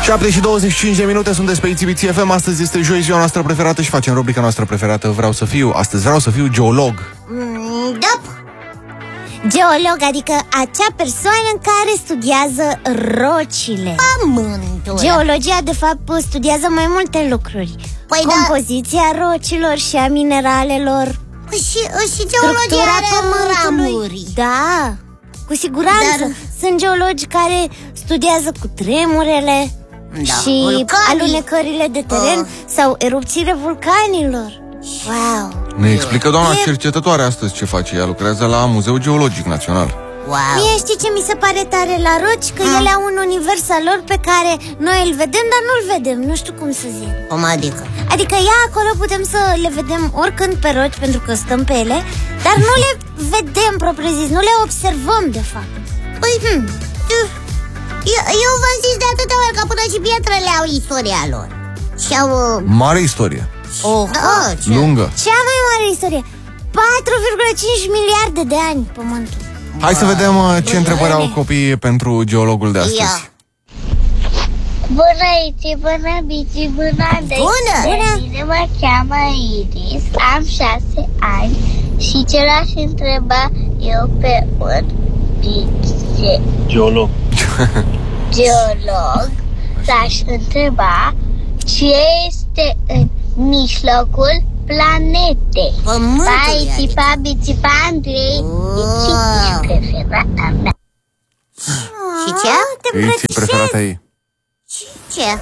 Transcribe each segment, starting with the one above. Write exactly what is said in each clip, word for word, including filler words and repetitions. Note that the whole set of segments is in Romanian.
șapte și douăzeci și cinci de minute, sunteți pe I T V T F M. Astăzi este joi, ziua noastră preferată și facem rubrica noastră preferată Vreau să fiu. Astăzi vreau să fiu geolog. mm, Da. Geolog, adică acea persoană care studiază rocile. Pământul. Geologia, de fapt, studiază mai multe lucruri. Păi compoziția da. rocilor și a mineralelor. Și, și geologia are ramuri. Da, cu siguranță. Dar... sunt geologi care studiază cu tremurele, da, și vulcanii, alunecările de teren uh. sau erupțiile vulcanilor. Wow. Ne explică doamna e... cercetătoare astăzi ce face. Ea lucrează la Muzeul Geologic Național. Wow. Mie știi ce mi se pare tare la roci? Că hmm. ele au un univers al lor pe care noi îl vedem, dar nu-l vedem. Nu știu cum să zic. Cum adică? Adică ea acolo putem să le vedem oricând pe roci, pentru că stăm pe ele, dar nu le vedem propriu-zis, nu le observăm de fapt. Păi, hmm. eu, eu v-am zis de atâtea ori că până și pietrele au istoria lor. Și au... Uh... Mare istorie. Oh, oh, ce... Lungă. Cea mai mare istorie. patru virgulă cinci miliarde de ani Pământul. Hai să vedem uh, ce întrebări au copiii pentru geologul de astăzi. Ia. Bună, Iți, bună, Bici, bună, Andrei. Bună! Mine mă cheamă Iris, am șase ani și ce l-aș întreba eu pe un bici geolog. geolog, l-aș întreba ce este în mijlocul planetei. Pământul. Pai, țipa, bițipa, Andrei. Oh. E preferata mea. Și ce? E preferata ei. Ce?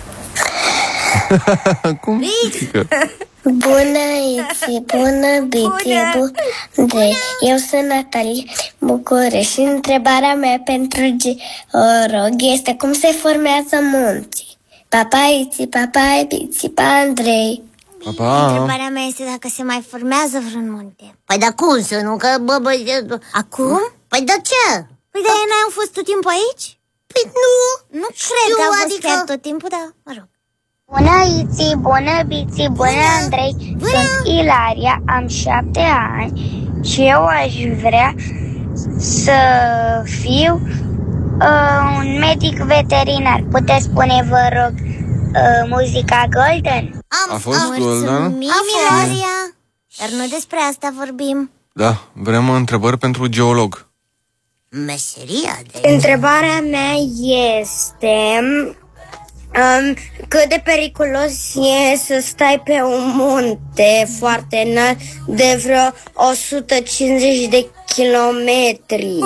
Cum? Bună, Iți, bună, Bici, bună, Andrei. Eu sunt Natalie București și întrebarea mea pentru geolog este cum se formează munții. Papa, Iți, papa, Bici, pa, Andrei. Papa. Întrebarea mea este dacă se mai formează vreun munte. Păi da cum să nu, că bă, bă, acum? Păi da ce? Păi da, ei n-au fost tot timpul aici? Păi nu. Nu cred știu, că au fost adică... chiar tot timpul, dar mă rog. Bună, Iți, bună, Bici, bună, Andrei. Bună. Sunt Ilaria, am șapte ani și eu aș vrea să fiu uh, un medic veterinar. Puteți spune, vă rog, uh, muzica Golden? Am, A fost am, Golden? Ilaria, dar nu despre asta vorbim. Da, vrem întrebări pentru geolog. Meseria de... Întrebarea mea este... Um, cât de periculos e să stai pe un munte foarte înalt de vreo o sută cincizeci de kilometri?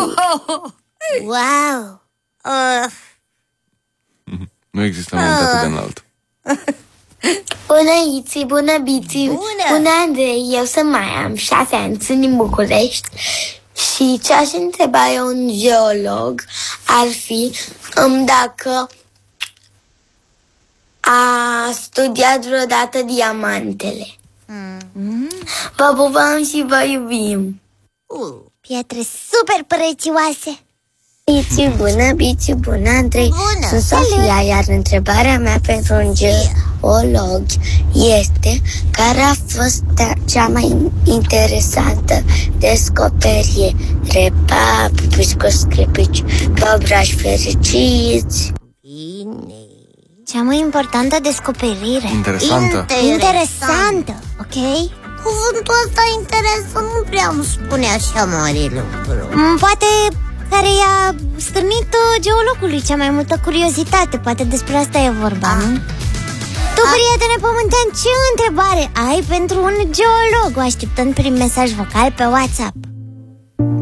Wow! Uh. Nu există un munte atât de înalt. Bună, Iți, bună, Bici, bună, bună, Andrei. Eu sunt Maia, am șase ani, sunt din București. Și ce aș întreba eu un geolog ar fi um, dacă a studiat vreodată diamantele. Mm. Vă pupăm și vă iubim. uh, Pietre super prețioase. Bici bună, Bici bună, Andrei. Bună. Sunt Sofia, iar întrebarea mea pentru un geolog este care a fost cea mai interesantă descoperire. Pa, pupici cu sclipici, pa, obrași fericiți. Bine. Cea mai importantă descoperire. Interesantă. Interesantă, ok? Cuvântul ăsta interesant nu prea îmi spune așa mare lucru. Poate care i-a stârnit geologului cea mai multă curiozitate. Poate despre asta e vorba, ah. nu? Tu, ah. prietene pământean, ce întrebare ai pentru un geolog? O așteptăm prin mesaj vocal pe WhatsApp.